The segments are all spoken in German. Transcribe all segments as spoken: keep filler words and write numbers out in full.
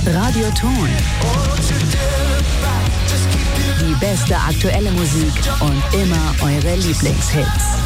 Radioton. Die beste aktuelle Musik und immer eure Lieblingshits.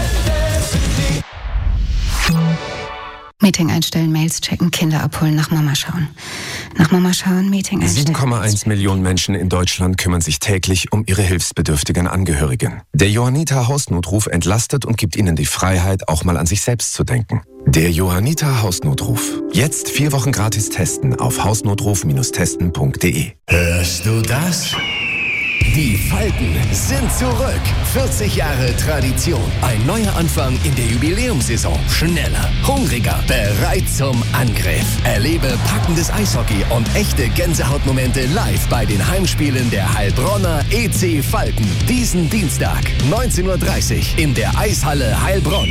Meeting einstellen, Mails checken, Kinder abholen, nach Mama schauen. Nach Mama schauen, Meeting einstellen. sieben Komma eins Millionen Menschen in Deutschland kümmern sich täglich um ihre hilfsbedürftigen Angehörigen. Der Johanniter Hausnotruf entlastet und gibt ihnen die Freiheit, auch mal an sich selbst zu denken. Der Johanniter Hausnotruf. Jetzt vier Wochen gratis testen auf hausnotruf testen punkt de. Hörst du das? Die Falken sind zurück. vierzig Jahre Tradition. Ein neuer Anfang in der Jubiläumssaison. Schneller, hungriger, bereit zum Angriff. Erlebe packendes Eishockey und echte Gänsehautmomente live bei den Heimspielen der Heilbronner E C Falken. Diesen Dienstag, neunzehn Uhr dreißig in der Eishalle Heilbronn.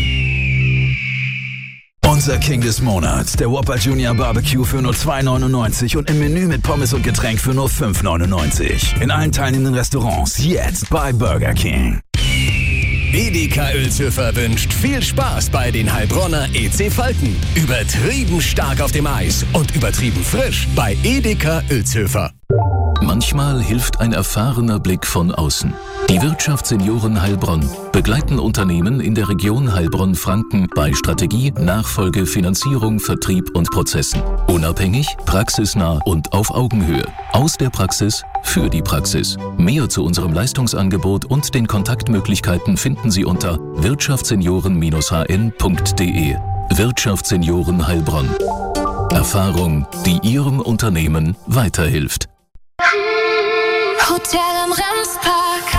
Unser King des Monats, der Whopper Junior Barbecue für nur zwei neunundneunzig und im Menü mit Pommes und Getränk für nur fünf neunundneunzig. In allen teilnehmenden Restaurants jetzt bei Burger King. Edeka Uelzhöfer wünscht viel Spaß bei den Heilbronner E C Falken. Übertrieben stark auf dem Eis und übertrieben frisch bei Edeka Uelzhöfer. Manchmal hilft ein erfahrener Blick von außen. Die Wirtschaftssenioren Heilbronn begleiten Unternehmen in der Region Heilbronn-Franken bei Strategie, Nachfolge, Finanzierung, Vertrieb und Prozessen. Unabhängig, praxisnah und auf Augenhöhe. Aus der Praxis für die Praxis. Mehr zu unserem Leistungsangebot und den Kontaktmöglichkeiten finden Sie unter wirtschaftssenioren Bindestrich h n punkt de. Wirtschaftssenioren Heilbronn. Erfahrung, die Ihrem Unternehmen weiterhilft. Hotel im Remspark.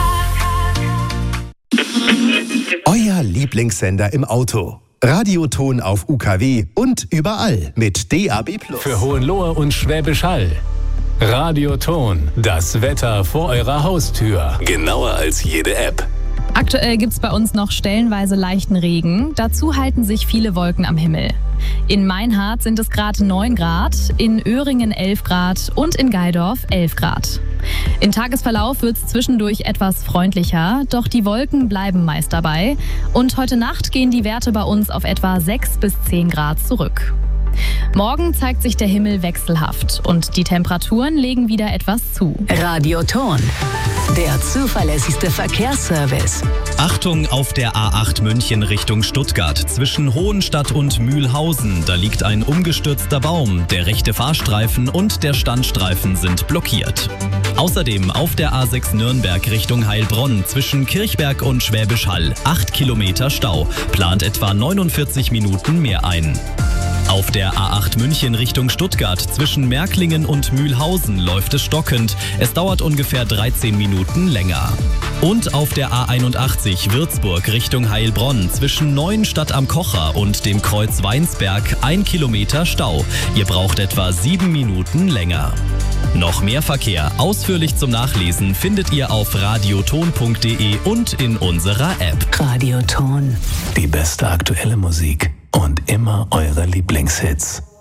Euer Lieblingssender im Auto. Radioton auf U K W und überall mit D A B plus. Für Hohenlohe und Schwäbisch Hall. Radioton, das Wetter vor eurer Haustür. Genauer als jede App. Aktuell gibt's bei uns noch stellenweise leichten Regen. Dazu halten sich viele Wolken am Himmel. In Meinhardt sind es gerade neun Grad, in Öhringen elf Grad und in Geildorf elf Grad. Im Tagesverlauf wird's zwischendurch etwas freundlicher, doch die Wolken bleiben meist dabei. Und heute Nacht gehen die Werte bei uns auf etwa sechs bis zehn Grad zurück. Morgen zeigt sich der Himmel wechselhaft und die Temperaturen legen wieder etwas zu. Radioton, der zuverlässigste Verkehrsservice. Achtung auf der A acht München Richtung Stuttgart. Zwischen Hohenstadt und Mühlhausen, da liegt ein umgestürzter Baum. Der rechte Fahrstreifen und der Standstreifen sind blockiert. Außerdem auf der A sechs Nürnberg Richtung Heilbronn zwischen Kirchberg und Schwäbisch Hall. acht Kilometer Stau, plant etwa neunundvierzig Minuten mehr ein. Auf der A acht München Richtung Stuttgart zwischen Märklingen und Mühlhausen läuft es stockend. Es dauert ungefähr dreizehn Minuten länger. Und auf der A einundachtzig Würzburg Richtung Heilbronn zwischen Neuenstadt am Kocher und dem Kreuz Weinsberg ein Kilometer Stau. Ihr braucht etwa sieben Minuten länger. Noch mehr Verkehr ausführlich zum Nachlesen findet ihr auf radioton punkt de und in unserer App. Radioton. Die beste aktuelle Musik und immer eure Lieblingshits.